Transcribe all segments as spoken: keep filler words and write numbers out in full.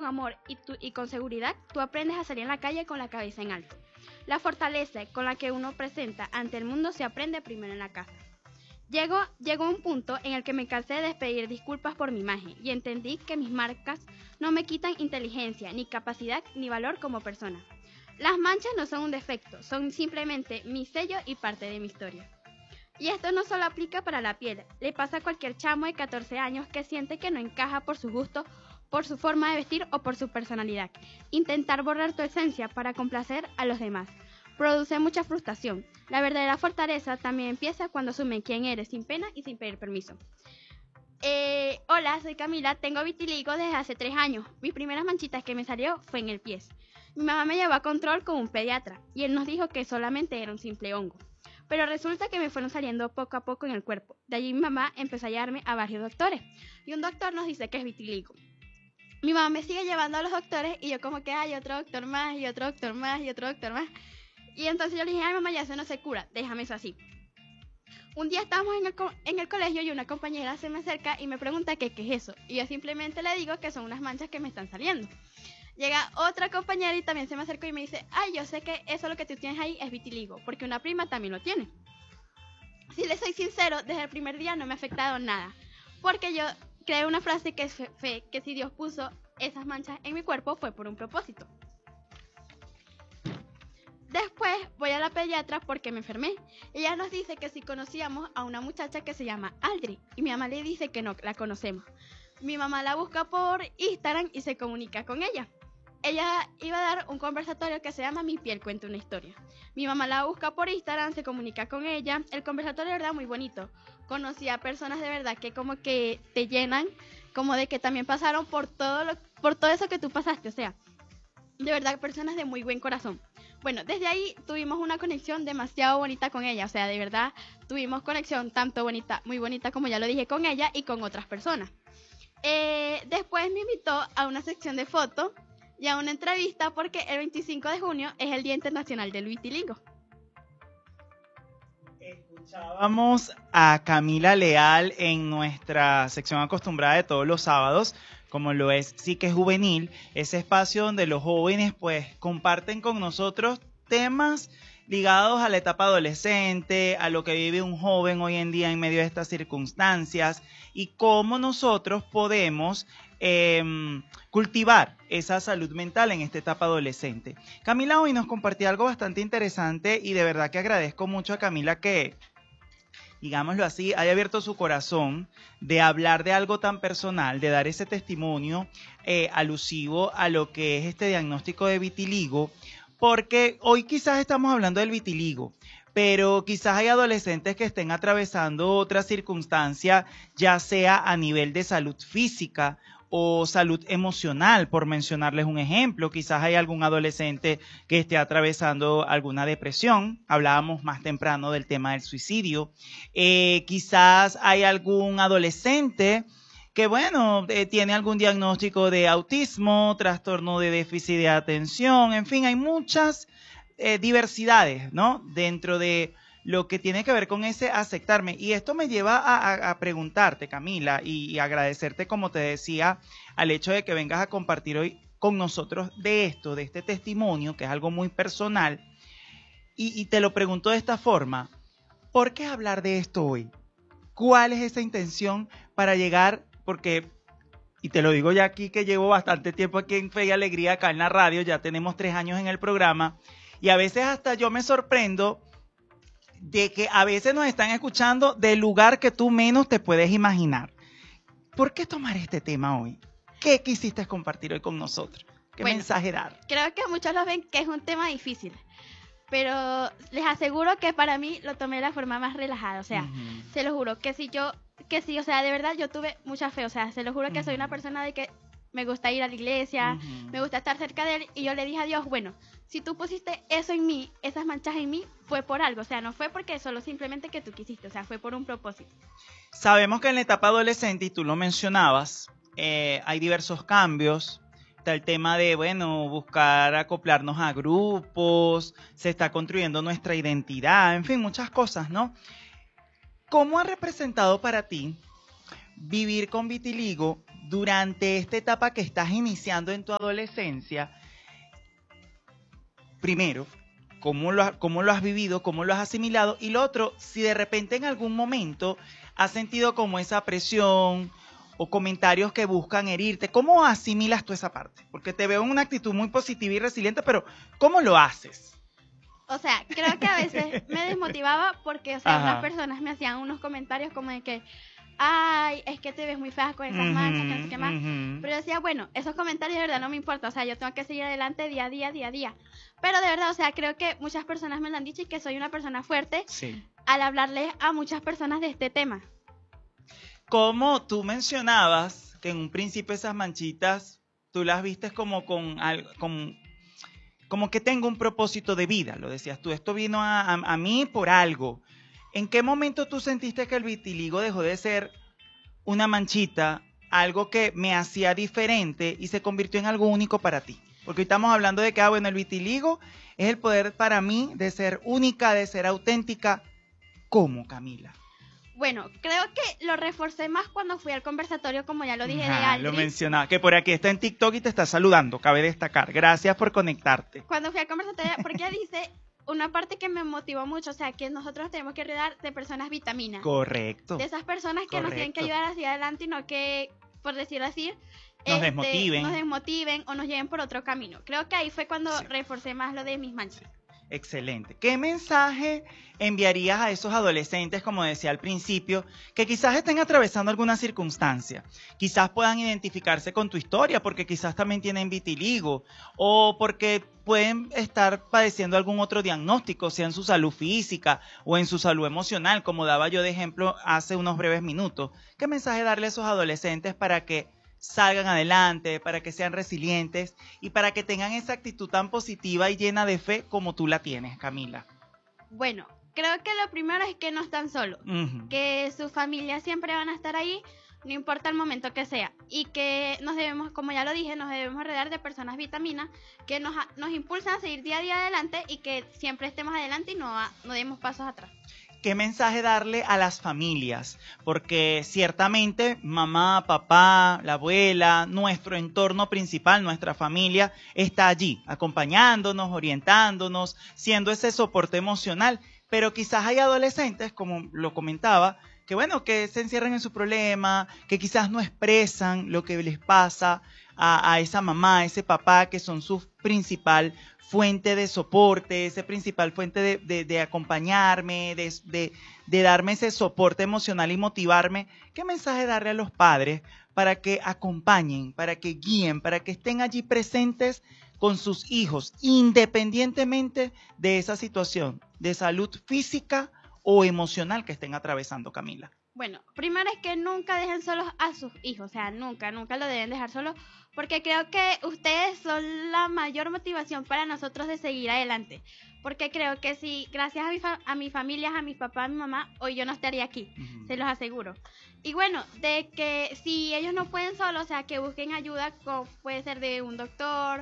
amor y, tu, y con seguridad, tú aprendes a salir en la calle con la cabeza en alto. La fortaleza con la que uno presenta ante el mundo se aprende primero en la casa. Llegó, llegó un punto en el que me cansé de pedir disculpas por mi imagen y entendí que mis marcas no me quitan inteligencia, ni capacidad, ni valor como persona. Las manchas no son un defecto, son simplemente mi sello y parte de mi historia. Y esto no solo aplica para la piel, le pasa a cualquier chamo de catorce años que siente que no encaja por su gusto, por su forma de vestir o por su personalidad. Intentar borrar tu esencia para complacer a los demás produce mucha frustración. La verdadera fortaleza también empieza cuando asumen quién eres sin pena y sin pedir permiso. Eh, hola, soy Camila, tengo vitiligo desde hace tres años. Mis primeras manchitas que me salió fue en el pie. Mi mamá me llevó a control con un pediatra y él nos dijo que solamente era un simple hongo. Pero resulta que me fueron saliendo poco a poco en el cuerpo. De allí mi mamá empezó a llevarme a varios doctores y un doctor nos dice que es vitiligo. Mi mamá me sigue llevando a los doctores y yo como que hay otro doctor más y otro doctor más y otro doctor más. Y entonces yo le dije, ay mamá, ya eso no se cura, déjame eso así. Un día estábamos en el, co en el colegio y una compañera se me acerca y me pregunta qué, qué es eso. Y yo simplemente le digo que son unas manchas que me están saliendo. Llega otra compañera y también se me acercó y me dice, ay, yo sé que eso lo que tú tienes ahí es vitiligo, porque una prima también lo tiene. Si le soy sincero, desde el primer día no me ha afectado nada, porque yo creé una frase que es fe, que si Dios puso esas manchas en mi cuerpo fue por un propósito. Después voy a la pediatra porque me enfermé. Ella nos dice que si conocíamos a una muchacha que se llama Aldri y mi mamá le dice que no la conocemos. Mi mamá la busca por Instagram y se comunica con ella. Ella iba a dar un conversatorio que se llama Mi piel cuenta una historia. Mi mamá la busca por Instagram, se comunica con ella. El conversatorio de verdad muy bonito. Conocí a personas de verdad que como que te llenan, como de que también pasaron por todo lo, por todo eso que tú pasaste, o sea, de verdad personas de muy buen corazón. Bueno, desde ahí tuvimos una conexión demasiado bonita con ella, o sea, de verdad tuvimos conexión tanto bonita, muy bonita como ya lo dije con ella y con otras personas. Eh, después me invitó a una sección de fotos y a una entrevista porque el veinticinco de junio es el Día Internacional del Vitiligo. Escuchábamos a Camila Leal en nuestra sección acostumbrada de todos los sábados, como lo es Psique Juvenil, ese espacio donde los jóvenes pues comparten con nosotros temas ligados a la etapa adolescente, a lo que vive un joven hoy en día en medio de estas circunstancias y cómo nosotros podemos eh, cultivar esa salud mental en esta etapa adolescente. Camila hoy nos compartió algo bastante interesante y de verdad que agradezco mucho a Camila que, digámoslo así, haya abierto su corazón de hablar de algo tan personal, de dar ese testimonio eh, alusivo a lo que es este diagnóstico de vitiligo, porque hoy quizás estamos hablando del vitiligo, pero quizás hay adolescentes que estén atravesando otra circunstancia, ya sea a nivel de salud física o salud emocional, por mencionarles un ejemplo. Quizás hay algún adolescente que esté atravesando alguna depresión. Hablábamos más temprano del tema del suicidio. Eh, quizás hay algún adolescente que, bueno, eh, tiene algún diagnóstico de autismo, trastorno de déficit de atención, en fin, hay muchas eh, diversidades, ¿no? Dentro de lo que tiene que ver con ese aceptarme. Y esto me lleva a, a, a preguntarte, Camila, y, y agradecerte, como te decía, al hecho de que vengas a compartir hoy con nosotros de esto, de este testimonio, que es algo muy personal. Y, y te lo pregunto de esta forma, ¿por qué hablar de esto hoy? ¿Cuál es esa intención para llegar? Porque, y te lo digo ya aquí que llevo bastante tiempo aquí en Fe y Alegría, acá en la radio, ya tenemos tres años en el programa, y a veces hasta yo me sorprendo de que a veces nos están escuchando del lugar que tú menos te puedes imaginar. ¿Por qué tomar este tema hoy? ¿Qué quisiste compartir hoy con nosotros? ¿Qué bueno, mensaje dar? Creo que muchos lo ven que es un tema difícil, pero les aseguro que para mí lo tomé de la forma más relajada, o sea, uh-huh. se lo juro, que si yo, que sí, o sea, de verdad yo tuve mucha fe, o sea, se lo juro que uh-huh. soy una persona de que me gusta ir a la iglesia, uh-huh. me gusta estar cerca de él, y yo le dije a Dios, bueno, si tú pusiste eso en mí, esas manchas en mí, fue por algo, o sea, no fue porque solo simplemente que tú quisiste, o sea, fue por un propósito. Sabemos que en la etapa adolescente, y tú lo mencionabas, eh, hay diversos cambios. Está el tema de, bueno, buscar acoplarnos a grupos, se está construyendo nuestra identidad, en fin, muchas cosas, ¿no? ¿Cómo ha representado para ti vivir con vitiligo durante esta etapa que estás iniciando en tu adolescencia, primero, ¿cómo lo, cómo lo has vivido, cómo lo has asimilado? Y lo otro, si de repente en algún momento has sentido como esa presión o comentarios que buscan herirte, ¿cómo asimilas tú esa parte? Porque te veo en una actitud muy positiva y resiliente, pero ¿cómo lo haces? O sea, creo que a veces me desmotivaba porque, o sea, Ajá. unas personas me hacían unos comentarios como de que, ay, es que te ves muy fea con esas Ujú, manchas, que no sé qué más. ujú. Pero yo decía, bueno, esos comentarios de verdad no me importa, o sea, yo tengo que seguir adelante día a día, día a día. Pero de verdad, o sea, creo que muchas personas me lo han dicho y que soy una persona fuerte Sí. al hablarles a muchas personas de este tema. Como tú mencionabas que en un principio esas manchitas tú las vistes como con algo, con, como que tengo un propósito de vida, lo decías tú, esto vino a, a, a mí por algo. ¿En qué momento tú sentiste que el vitiligo dejó de ser una manchita, algo que me hacía diferente y se convirtió en algo único para ti? Porque hoy estamos hablando de que, ah, bueno, el vitiligo es el poder para mí de ser única, de ser auténtica. ¿Cómo, Camila? Bueno, creo que lo reforcé más cuando fui al conversatorio, como ya lo dije, de Ajá, lo Aldrich. mencionaba, que por aquí está en TikTok y te está saludando, cabe destacar. Gracias por conectarte. Cuando fui al conversatorio, porque dice una parte que me motivó mucho, o sea, que nosotros tenemos que rodear de personas vitaminas. Correcto. De esas personas que nos tienen que Correcto. ayudar hacia adelante y no que, por decirlo así, Nos este, desmotiven. nos desmotiven o nos lleven por otro camino. Creo que ahí fue cuando Sí. reforcé más lo de mis manchas. Excelente. ¿Qué mensaje enviarías a esos adolescentes, como decía al principio, que quizás estén atravesando alguna circunstancia? Quizás puedan identificarse con tu historia porque quizás también tienen vitiligo o porque pueden estar padeciendo algún otro diagnóstico, sea en su salud física o en su salud emocional, como daba yo de ejemplo hace unos breves minutos. ¿Qué mensaje darle a esos adolescentes para que salgan adelante, para que sean resilientes y para que tengan esa actitud tan positiva y llena de fe como tú la tienes, Camila? Bueno, creo que lo primero es que no están solos, Uh-huh. que sus familias siempre van a estar ahí, no importa el momento que sea, y que nos debemos, como ya lo dije, nos debemos rodear de personas vitaminas que nos, nos impulsan a seguir día a día adelante y que siempre estemos adelante y no, no demos pasos atrás. ¿Qué mensaje darle a las familias? Porque ciertamente mamá, papá, la abuela, nuestro entorno principal, nuestra familia, está allí, acompañándonos, orientándonos, siendo ese soporte emocional. Pero quizás hay adolescentes, como lo comentaba, que bueno, que se encierran en su problema, que quizás no expresan lo que les pasa a, a esa mamá, a ese papá, que son su principal fuente de soporte, esa principal fuente de, de, de acompañarme, de, de, de darme ese soporte emocional y motivarme. ¿Qué mensaje darle a los padres para que acompañen, para que guíen, para que estén allí presentes con sus hijos, independientemente de esa situación de salud física o emocional que estén atravesando, Camila? Bueno, primero es que nunca dejen solos a sus hijos, o sea, nunca, nunca lo deben dejar solos, porque creo que ustedes son la mayor motivación para nosotros de seguir adelante, porque creo que si, gracias a mi, fa a mi familia, a mi papá, a mi mamá, hoy yo no estaría aquí, uh-huh. Se los aseguro. Y bueno, de que si ellos no pueden solos, o sea, que busquen ayuda, como puede ser de un doctor,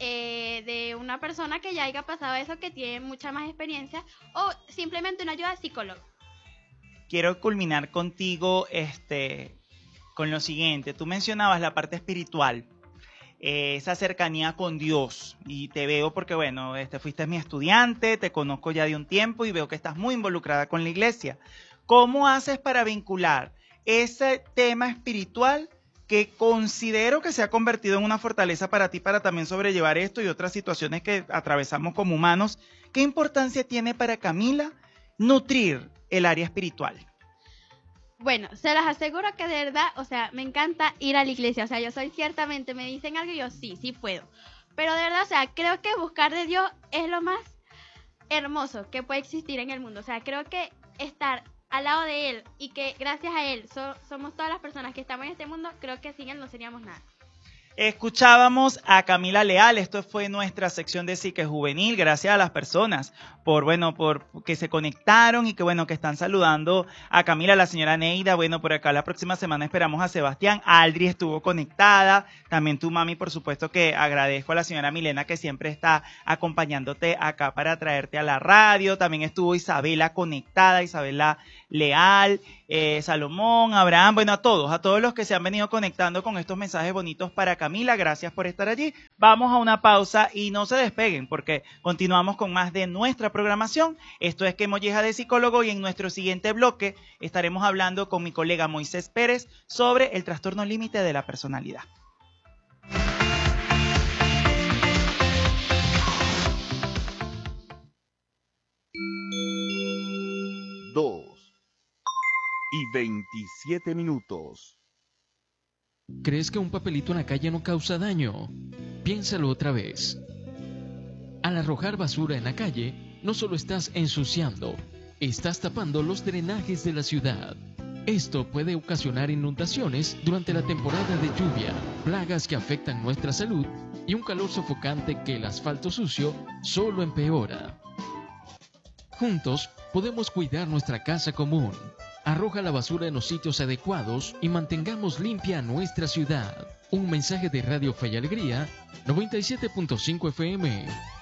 eh, de una persona que ya haya pasado eso, que tiene mucha más experiencia, o simplemente una ayuda psicóloga. Quiero culminar contigo este, con lo siguiente. Tú mencionabas la parte espiritual, eh, esa cercanía con Dios. Y te veo porque, bueno, este, fuiste mi estudiante, te conozco ya de un tiempo y veo que estás muy involucrada con la iglesia. ¿Cómo haces para vincular ese tema espiritual que considero que se ha convertido en una fortaleza para ti, para también sobrellevar esto y otras situaciones que atravesamos como humanos? ¿Qué importancia tiene para Camila nutrir el área espiritual? Bueno, se las aseguro que de verdad, o sea, me encanta ir a la iglesia, o sea, yo soy ciertamente, me dicen algo y yo sí, sí puedo, pero de verdad, o sea, creo que buscar de Dios es lo más hermoso que puede existir en el mundo, o sea, creo que estar al lado de Él y que gracias a Él so, somos todas las personas que estamos en este mundo, creo que sin Él no seríamos nada. Escuchábamos a Camila Leal, esto fue nuestra sección de Psique Juvenil, gracias a las personas por, bueno, por que se conectaron y que, bueno, que están saludando a Camila, a la señora Neida, bueno, por acá la próxima semana esperamos a Sebastián, Aldri estuvo conectada, también tu mami, por supuesto que agradezco a la señora Milena que siempre está acompañándote acá para traerte a la radio, también estuvo Isabela conectada, Isabela Leal, eh, Salomón, Abraham, bueno, a todos, a todos los que se han venido conectando con estos mensajes bonitos para Camila, gracias por estar allí. Vamos a una pausa y no se despeguen porque continuamos con más de nuestra programación. Esto es Que Molleja de Psicólogo y en nuestro siguiente bloque estaremos hablando con mi colega Moisés Pérez sobre el trastorno límite de la personalidad. Dos y veintisiete minutos. ¿Crees que un papelito en la calle no causa daño? Piénsalo otra vez. Al arrojar basura en la calle, no solo estás ensuciando, estás tapando los drenajes de la ciudad. Esto puede ocasionar inundaciones durante la temporada de lluvia, plagas que afectan nuestra salud y un calor sofocante que el asfalto sucio solo empeora. Juntos podemos cuidar nuestra casa común. Arroja la basura en los sitios adecuados y mantengamos limpia nuestra ciudad. Un mensaje de Radio Fe y Alegría, noventa y siete punto cinco F M.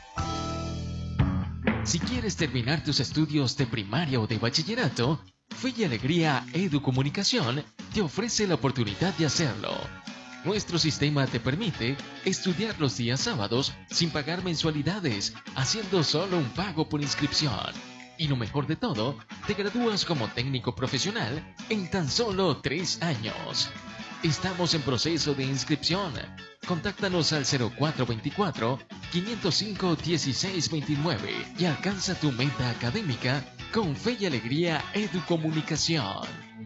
Si quieres terminar tus estudios de primaria o de bachillerato, Fe y Alegría Educomunicación te ofrece la oportunidad de hacerlo. Nuestro sistema te permite estudiar los días sábados sin pagar mensualidades, haciendo solo un pago por inscripción. Y lo mejor de todo, te gradúas como técnico profesional en tan solo tres años. Estamos en proceso de inscripción. Contáctanos al cero cuatro veinticuatro, quinientos cinco, dieciséis veintinueve y alcanza tu meta académica con Fe y Alegría Educomunicación.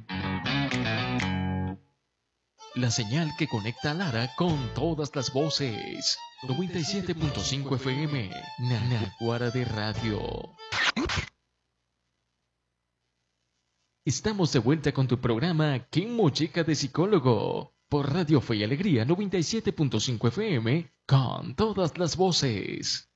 La señal que conecta a Lara con todas las voces. noventa y siete punto cinco F M, Naguara de Radio. Estamos de vuelta con tu programa Que Molleja de Psicólogo por Radio Fe y Alegría noventa y siete punto cinco F M con todas las voces.